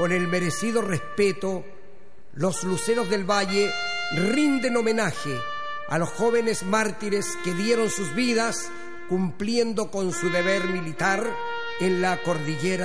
Con el merecido respeto, los luceros del valle rinden homenaje a los jóvenes mártires que dieron sus vidas cumpliendo con su deber militar en la cordillera